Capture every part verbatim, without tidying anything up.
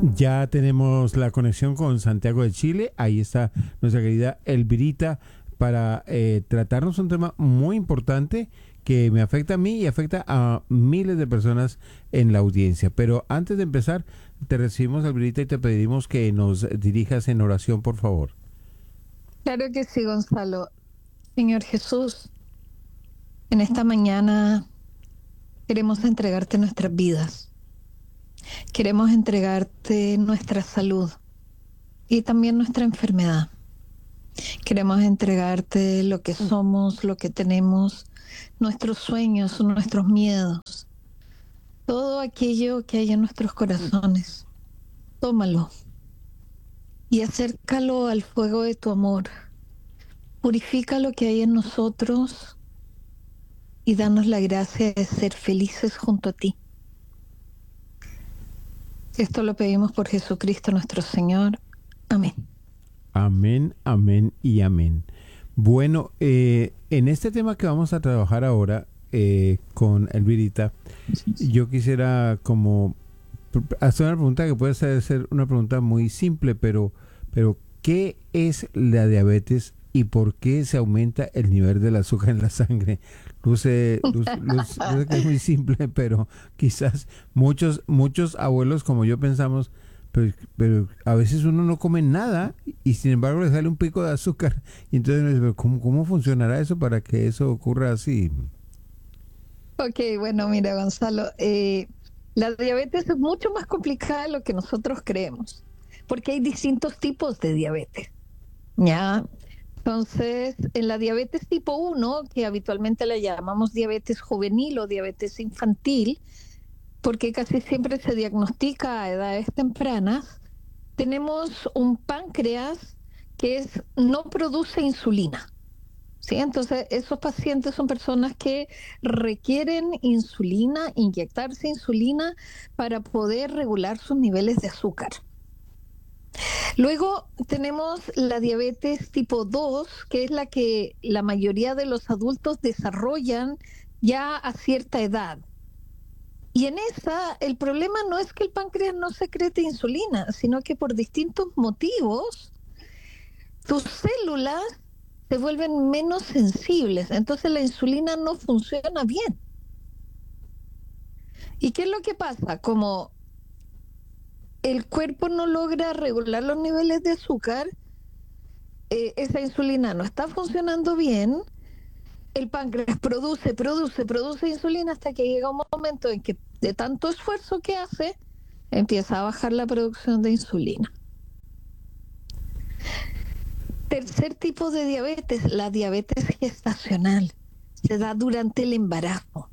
Ya tenemos la conexión con Santiago de Chile. Ahí está nuestra querida Elvirita para eh, tratarnos un tema muy importante que me afecta a mí y afecta a miles de personas en la audiencia. Pero antes de empezar, te recibimos, Elvirita, y te pedimos que nos dirijas en oración, por favor. Claro que sí, Gonzalo. Señor Jesús, en esta mañana queremos entregarte nuestras vidas. Queremos entregarte nuestra salud y también nuestra enfermedad. Queremos entregarte lo que somos, lo que tenemos, nuestros sueños, nuestros miedos, todo aquello que hay en nuestros corazones. Tómalo y acércalo al fuego de tu amor. Purifica lo que hay en nosotros y danos la gracia de ser felices junto a ti. Esto lo pedimos por Jesucristo nuestro Señor. Amén. Amén, amén y amén. Bueno, eh, en este tema que vamos a trabajar ahora eh, con Elvirita, yo quisiera como hacer una pregunta que puede ser, ser una pregunta muy simple, pero, pero ¿qué es la diabetes y por qué se aumenta el nivel del azúcar en la sangre? Luce, luce, luce, luce que es muy simple, pero quizás muchos, muchos abuelos como yo pensamos, pero, pero a veces uno no come nada y sin embargo le sale un pico de azúcar. Y entonces, ¿cómo, cómo funcionará eso para que eso ocurra así? Ok, bueno, mira, Gonzalo, eh, la diabetes es mucho más complicada de lo que nosotros creemos, porque hay distintos tipos de diabetes, ¿ya? Entonces, en la diabetes tipo uno, que habitualmente la llamamos diabetes juvenil o diabetes infantil, porque casi siempre se diagnostica a edades tempranas, tenemos un páncreas que es, no produce insulina. ¿Sí? Entonces, esos pacientes son personas que requieren insulina, inyectarse insulina para poder regular sus niveles de azúcar. Luego tenemos la diabetes tipo dos, que es la que la mayoría de los adultos desarrollan ya a cierta edad. Y en esa, el problema no es que el páncreas no secrete insulina, sino que por distintos motivos tus células se vuelven menos sensibles, entonces la insulina no funciona bien. ¿Y qué es lo que pasa? Como el cuerpo no logra regular los niveles de azúcar, eh, esa insulina no está funcionando bien, el páncreas produce, produce, produce insulina hasta que llega un momento en que de tanto esfuerzo que hace, empieza a bajar la producción de insulina. Tercer tipo de diabetes, la diabetes gestacional, se da durante el embarazo.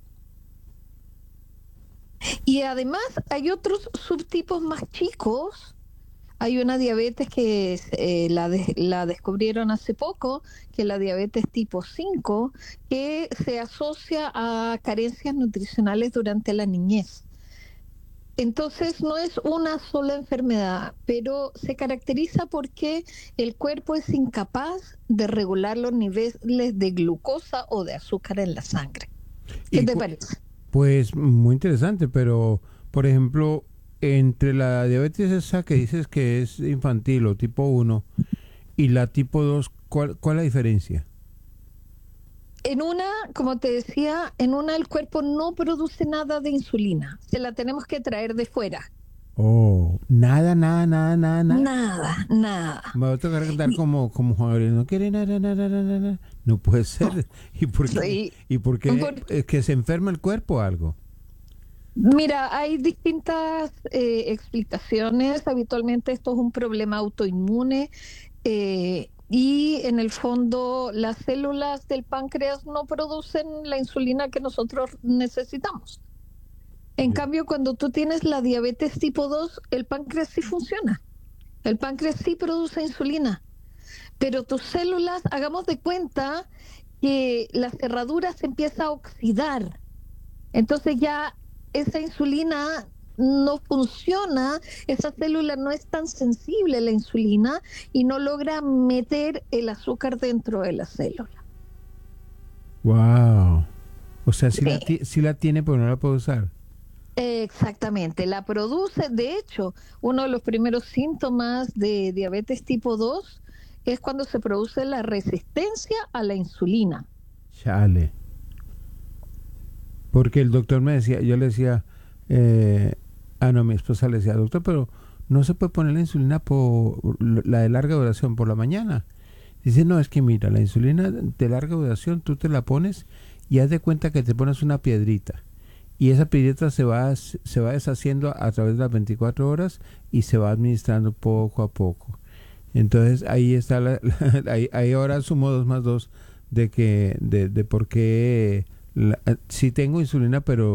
Y además hay otros subtipos más chicos. Hay una diabetes que eh, la, de, la descubrieron hace poco, que es la diabetes tipo cinco, que se asocia a carencias nutricionales durante la niñez. Entonces no es una sola enfermedad, pero se caracteriza porque el cuerpo es incapaz de regular los niveles de glucosa o de azúcar en la sangre. ¿Qué Y te cu- parece? pues muy interesante, pero por ejemplo, entre la diabetes esa que dices que es infantil o tipo uno y la tipo dos, ¿cuál, cuál es la diferencia? En una, como te decía, en una el cuerpo no produce nada de insulina, se la tenemos que traer de fuera. Oh, nada, nada, nada, nada, nada. Nada, nada. Me va a tocar cantar Y, como, como Juan Gabriel, no quiere nada, nada, nada, nada. No puede ser. ¿Y por qué? sí, ¿Y por qué? por, ¿Es que se enferma el cuerpo o algo? mira, hay distintas eh, explicaciones. Habitualmente esto es un problema autoinmune eh, y en el fondo las células del páncreas no producen la insulina que nosotros necesitamos. En Ya. cambio, cuando tú tienes la diabetes tipo dos, el páncreas sí funciona. El páncreas sí produce insulina, pero tus células, hagamos de cuenta que la cerradura se empieza a oxidar. Entonces ya esa insulina no funciona, esa célula no es tan sensible a la insulina y no logra meter el azúcar dentro de la célula. Wow. O sea, sí la, Sí. ti- sí la tiene, pero no la puede usar. Exactamente, la produce. De hecho, uno de los primeros síntomas de diabetes tipo dos es cuando se produce la resistencia a la insulina. Chale. Porque el doctor me decía, yo le decía, eh, ah, no, mi esposa le decía, doctor, pero no se puede poner la insulina por la de larga duración por la mañana. Dice, no, es que mira, la insulina de larga duración tú te la pones y haz de cuenta que te pones una piedrita. Y esa piedrita se va, se va deshaciendo a través de las veinticuatro horas y se va administrando poco a poco. Entonces ahí está, la, la, ahí, ahí ahora sumo dos más dos de que, de, de por qué, la, sí tengo insulina, pero